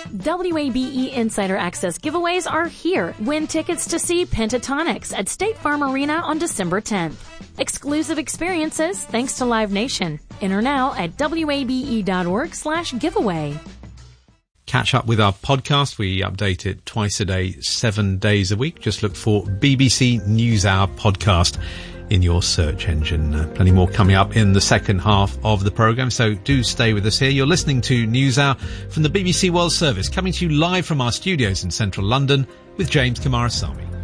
WABE Insider Access giveaways are here. Win tickets to see Pentatonix at State Farm Arena on December 10th. Exclusive experiences thanks to Live Nation. Enter now at wabe.org/giveaway. Catch up with our podcast. We update it twice a day, 7 days a week. Just look for BBC NewsHour podcast in your search engine. Plenty more coming up in the second half of the programme, so do stay with us here. You're listening to NewsHour from the BBC World Service, coming to you live from our studios in central London with James Kamarasamy.